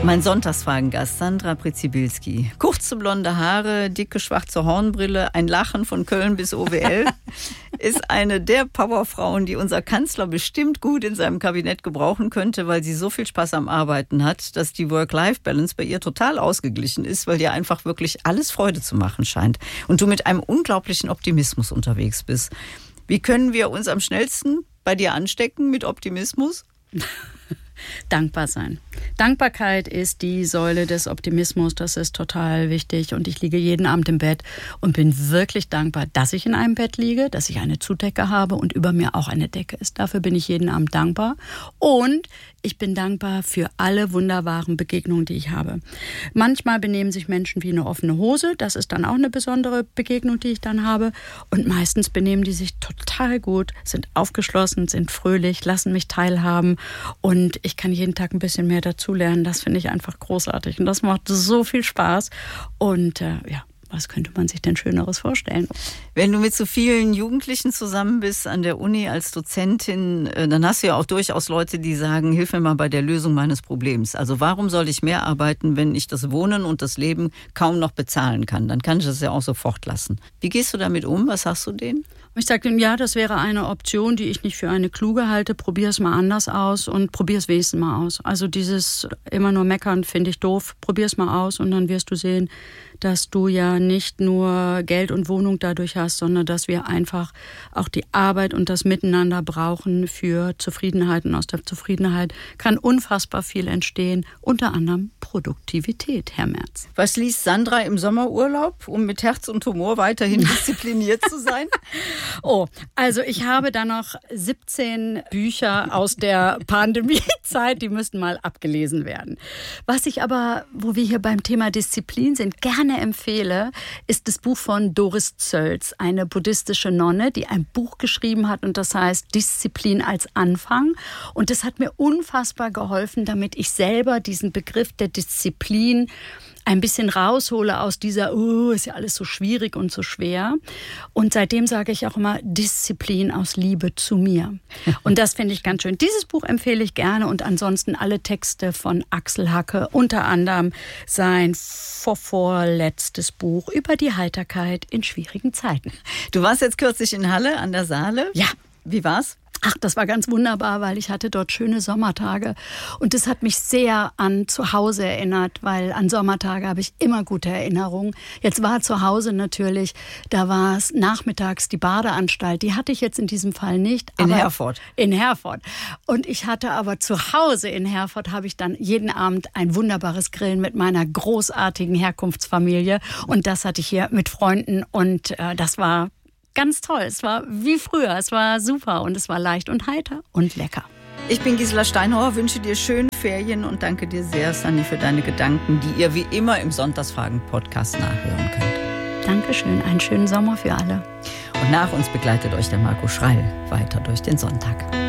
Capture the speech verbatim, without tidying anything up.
Mein Sonntagsfragengast Sandra Przybyłski. Kurze blonde Haare, dicke schwarze Hornbrille, ein Lachen von Köln bis O W L. Ist eine der Powerfrauen, die unser Kanzler bestimmt gut in seinem Kabinett gebrauchen könnte, weil sie so viel Spaß am Arbeiten hat, dass die Work-Life-Balance bei ihr total ausgeglichen ist, weil ihr einfach wirklich alles Freude zu machen scheint. Und du mit einem unglaublichen Optimismus unterwegs bist. Wie können wir uns am schnellsten bei dir anstecken mit Optimismus? Dankbar sein. Dankbarkeit ist die Säule des Optimismus, das ist total wichtig und ich liege jeden Abend im Bett und bin wirklich dankbar, dass ich in einem Bett liege, dass ich eine Zudecke habe und über mir auch eine Decke ist. Dafür bin ich jeden Abend dankbar und ich bin dankbar für alle wunderbaren Begegnungen, die ich habe. Manchmal benehmen sich Menschen wie eine offene Hose, das ist dann auch eine besondere Begegnung, die ich dann habe und meistens benehmen die sich total gut, sind aufgeschlossen, sind fröhlich, lassen mich teilhaben und ich kann jeden Tag ein bisschen mehr dazulernen. Das finde ich einfach großartig. Und das macht so viel Spaß. Und äh, ja, was könnte man sich denn Schöneres vorstellen? Wenn du mit so vielen Jugendlichen zusammen bist an der Uni als Dozentin, dann hast du ja auch durchaus Leute, die sagen, hilf mir mal bei der Lösung meines Problems. Also warum soll ich mehr arbeiten, wenn ich das Wohnen und das Leben kaum noch bezahlen kann? Dann kann ich das ja auch sofort lassen. Wie gehst du damit um? Was sagst du denen? Ich sage denen, ja, das wäre eine Option, die ich nicht für eine kluge halte. Probier es mal anders aus und probier es wenigstens mal aus. Also dieses immer nur meckern finde ich doof. Probier es mal aus und dann wirst du sehen, dass du ja nicht nur Geld und Wohnung dadurch hast, sondern dass wir einfach auch die Arbeit und das Miteinander brauchen für Zufriedenheit. Und aus der Zufriedenheit kann unfassbar viel entstehen, unter anderem Produktivität, Herr Merz. Was liest Sandra im Sommerurlaub, um mit Herz und Humor weiterhin diszipliniert zu sein? Oh, also ich habe da noch siebzehn Bücher aus der Pandemiezeit, die müssten mal abgelesen werden. Was ich aber, wo wir hier beim Thema Disziplin sind, gerne empfehle, ist das Buch von Doris Zölz, eine buddhistische Nonne, die ein Buch geschrieben hat und das heißt Disziplin als Anfang. Und das hat mir unfassbar geholfen, damit ich selber diesen Begriff der Disziplin ein bisschen raushole aus dieser, oh, ist ja alles so schwierig und so schwer. Und seitdem sage ich auch immer Disziplin aus Liebe zu mir. Und das finde ich ganz schön. Dieses Buch empfehle ich gerne und ansonsten alle Texte von Axel Hacke, unter anderem sein vorvorletztes Buch über die Heiterkeit in schwierigen Zeiten. Du warst jetzt kürzlich in Halle an der Saale. Ja. Wie war's? Ach, das war ganz wunderbar, weil ich hatte dort schöne Sommertage und das hat mich sehr an zu Hause erinnert, weil an Sommertage habe ich immer gute Erinnerungen. Jetzt war zu Hause natürlich, da war es nachmittags die Badeanstalt, die hatte ich jetzt in diesem Fall nicht. In Herford. In Herford. Und ich hatte aber zu Hause in Herford, habe ich dann jeden Abend ein wunderbares Grillen mit meiner großartigen Herkunftsfamilie und das hatte ich hier mit Freunden und äh, das war ganz toll. Es war wie früher. Es war super und es war leicht und heiter und lecker. Ich bin Gisela Steinhauer, wünsche dir schöne Ferien und danke dir sehr, Sanni, für deine Gedanken, die ihr wie immer im Sonntagsfragen-Podcast nachhören könnt. Dankeschön. Einen schönen Sommer für alle. Und nach uns begleitet euch der Marco Schreil weiter durch den Sonntag.